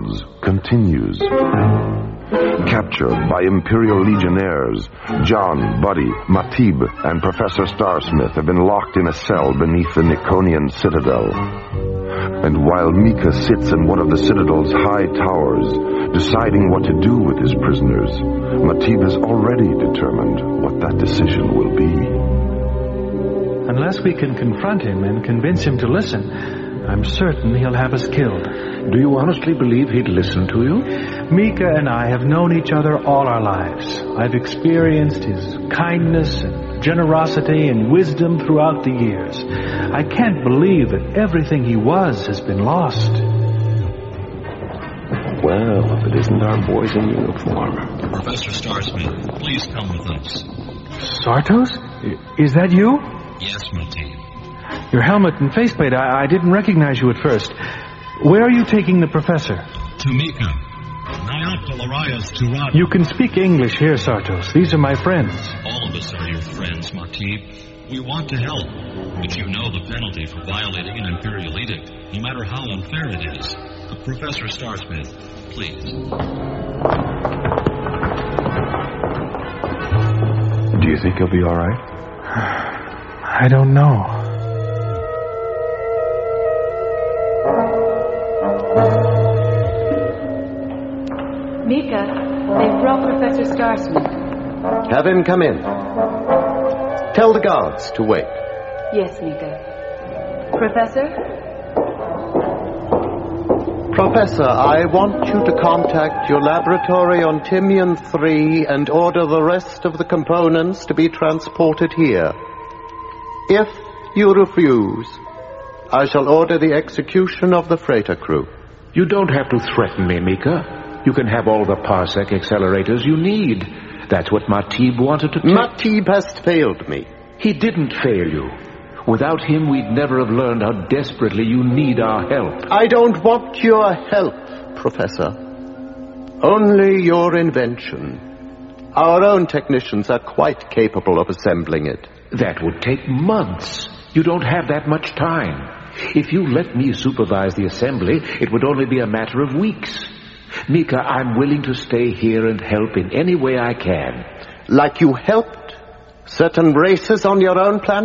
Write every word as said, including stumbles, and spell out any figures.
worlds continues. Captured by Imperial Legionnaires, John, Buddy, Matib, and Professor Starsmith have been locked in a cell beneath the Nikonian citadel. And while Mika sits in one of the citadel's high towers, deciding what to do with his prisoners, Matib has already determined what that decision will be. Unless we can confront him and convince him to listen, I'm certain he'll have us killed. Do you honestly believe he'd listen to you? Mika and I have known each other all our lives. I've experienced his kindness and generosity and wisdom throughout the years. I can't believe that everything he was has been lost. Well, if it isn't our boys in uniform. Professor Starsmith, please come with us. Sartos? Is that you? Yes, Matib. Your helmet and faceplate, I, I didn't recognize you at first. Where are you taking the professor? To Mika. You can speak English here, Sartos. These are my friends. All of us are your friends, Matib. We want to help, but you know the penalty for violating an Imperial edict, no matter how unfair it is. Professor Starsmith, please. Do you think he'll be all right? I don't know. Mika, they've brought Professor Starsmith. Have him come in. Tell the guards to wait. Yes, Mika. Professor? Professor, I want you to contact your laboratory on Timian three and order the rest of the components to be transported here. If you refuse, I shall order the execution of the freighter crew. You don't have to threaten me, Mika. You can have all the parsec accelerators you need. That's what Matib wanted to take. Matib has failed me. He didn't fail you. Without him, we'd never have learned how desperately you need our help. I don't want your help, Professor. Only your invention. Our own technicians are quite capable of assembling it. That would take months. You don't have that much time. If you let me supervise the assembly, it would only be a matter of weeks. Mika, I'm willing to stay here and help in any way I can. Like you helped certain races on your own planet?